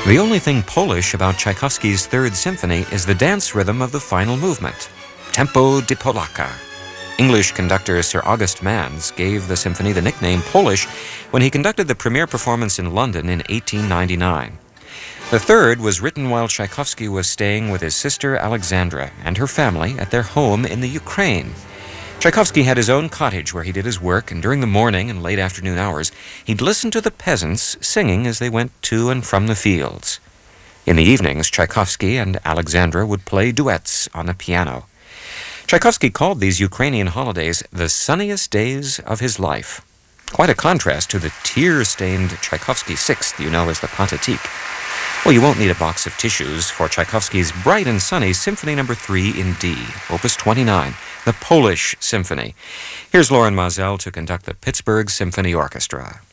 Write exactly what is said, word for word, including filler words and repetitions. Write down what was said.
The only thing Polish about Tchaikovsky's Third Symphony is the dance rhythm of the final movement, Tempo di Polaka. English conductor Sir August Manns gave the symphony the nickname Polish when he conducted the premiere performance in London in eighteen ninety-nine. The third was written while Tchaikovsky was staying with his sister Alexandra and her family at their home in the Ukraine. Tchaikovsky had his own cottage where he did his work, and during the morning and late afternoon hours, he'd listen to the peasants singing as they went to and from the fields. In the evenings, Tchaikovsky and Alexandra would play duets on the piano. Tchaikovsky called these Ukrainian holidays the sunniest days of his life. Quite a contrast to the tear-stained Tchaikovsky Sixth you know as the Pathetique. Well, you won't need a box of tissues for Tchaikovsky's bright and sunny Symphony Number three in D, Opus twenty-nine, the Polish Symphony. Here's Loren Maazel to conduct the Pittsburgh Symphony Orchestra.